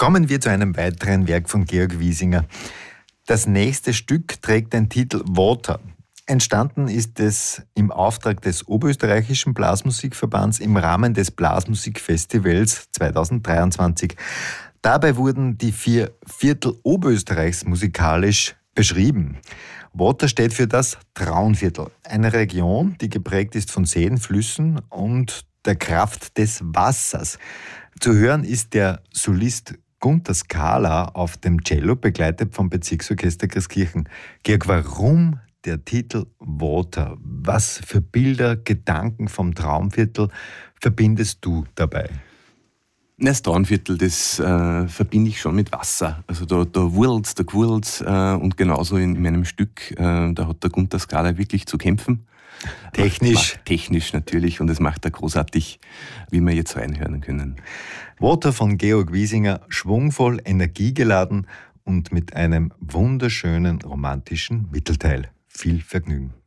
Kommen wir zu einem weiteren Werk von Georg Wiesinger. Das nächste Stück trägt den Titel Water. Entstanden ist es im Auftrag des Oberösterreichischen Blasmusikverbands im Rahmen des Blasmusikfestivals 2023. Dabei wurden die 4 Viertel Oberösterreichs musikalisch beschrieben. Water steht für das Traunviertel, eine Region, die geprägt ist von Seen, Flüssen und der Kraft des Wassers. Zu hören ist der Solist Gunter Skala auf dem Cello, begleitet vom Bezirksorchester Christkirchen. Georg, warum der Titel Water? Was für Bilder, Gedanken vom Traunviertel verbindest du dabei? Das Traunviertel, das verbinde ich schon mit Wasser. Also da wurzelt's, da quirlt's und genauso in meinem Stück, da hat der Gunter Skala wirklich zu kämpfen. Technisch natürlich, und das macht er großartig, wie wir jetzt reinhören können. Water von Georg Wiesinger, schwungvoll, energiegeladen und mit einem wunderschönen romantischen Mittelteil. Viel Vergnügen.